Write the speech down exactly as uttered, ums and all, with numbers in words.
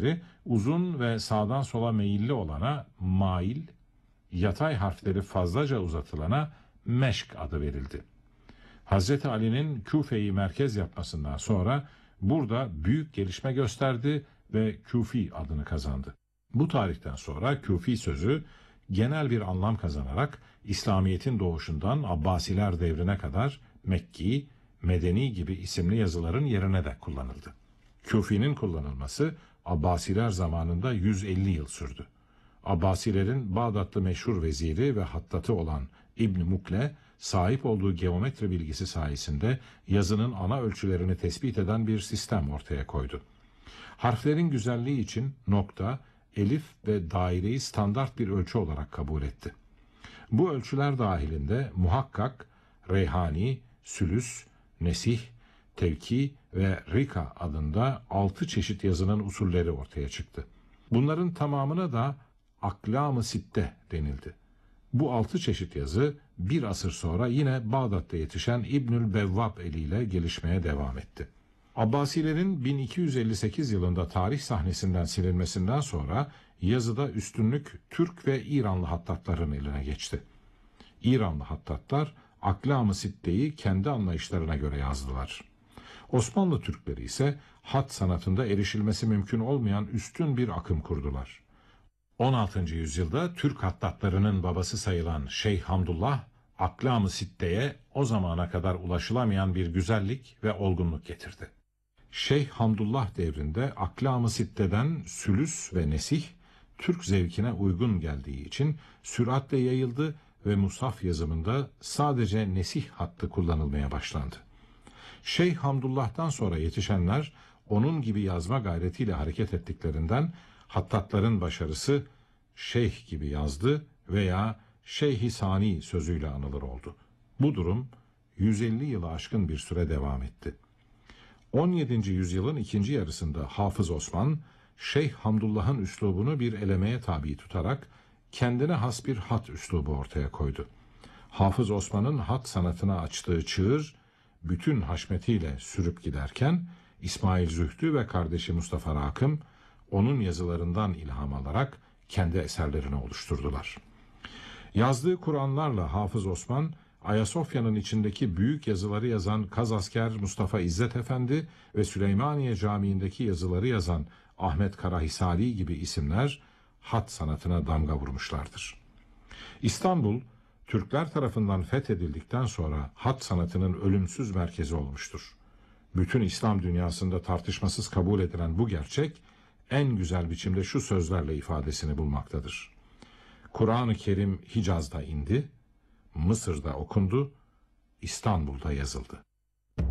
harfleri uzun ve sağdan sola meyilli olana mail, yatay harfleri fazlaca uzatılana meşk adı verildi. Hazreti Ali'nin Küfe'yi merkez yapmasından sonra burada büyük gelişme gösterdi ve Küfi adını kazandı. Bu tarihten sonra Küfi sözü genel bir anlam kazanarak İslamiyet'in doğuşundan Abbasiler devrine kadar Mekki, Medeni gibi isimli yazıların yerine de kullanıldı. Küfi'nin kullanılması Abbasiler zamanında yüz elli yıl sürdü. Abbasilerin Bağdatlı meşhur veziri ve hattatı olan İbn Mukle, sahip olduğu geometri bilgisi sayesinde yazının ana ölçülerini tespit eden bir sistem ortaya koydu. Harflerin güzelliği için nokta, elif ve daireyi standart bir ölçü olarak kabul etti. Bu ölçüler dahilinde muhakkak, reyhani, sülüs, nesih, tevki ve rika adında altı çeşit yazının usulleri ortaya çıktı. Bunların tamamına da aklam-ı sitte denildi. Bu altı çeşit yazı bir asır sonra yine Bağdat'ta yetişen İbnül Bevvab eliyle gelişmeye devam etti. Abbasilerin bin iki yüz elli sekiz yılında tarih sahnesinden silinmesinden sonra yazıda üstünlük Türk ve İranlı hattatların eline geçti. İranlı hattatlar aklam-ı sitteyi kendi anlayışlarına göre yazdılar. Osmanlı Türkleri ise hat sanatında erişilmesi mümkün olmayan üstün bir akım kurdular. on altıncı yüzyılda Türk hattatlarının babası sayılan Şeyh Hamdullah, aklam-ı sitteye o zamana kadar ulaşılamayan bir güzellik ve olgunluk getirdi. Şeyh Hamdullah devrinde aklam-ı sitteden sülüs ve nesih, Türk zevkine uygun geldiği için süratle yayıldı ve mushaf yazımında sadece nesih hattı kullanılmaya başlandı. Şeyh Hamdullah'tan sonra yetişenler onun gibi yazma gayretiyle hareket ettiklerinden hattatların başarısı şeyh gibi yazdı veya Şeyh-i Sani sözüyle anılır oldu. Bu durum yüz elli yılı aşkın bir süre devam etti. on yedinci yüzyılın ikinci yarısında Hafız Osman, Şeyh Hamdullah'ın üslubunu bir elemeye tabi tutarak kendine has bir hat üslubu ortaya koydu. Hafız Osman'ın hat sanatına açtığı çığır, bütün haşmetiyle sürüp giderken, İsmail Zühtü ve kardeşi Mustafa Rakım, onun yazılarından ilham alarak kendi eserlerini oluşturdular. Yazdığı Kur'anlarla Hafız Osman, Ayasofya'nın içindeki büyük yazıları yazan Kazasker Mustafa İzzet Efendi ve Süleymaniye Camii'ndeki yazıları yazan Ahmet Karahisali gibi isimler hat sanatına damga vurmuşlardır. İstanbul, Türkler tarafından fethedildikten sonra hat sanatının ölümsüz merkezi olmuştur. Bütün İslam dünyasında tartışmasız kabul edilen bu gerçek, en güzel biçimde şu sözlerle ifadesini bulmaktadır. Kur'an-ı Kerim Hicaz'da indi, Mısır'da okundu, İstanbul'da yazıldı.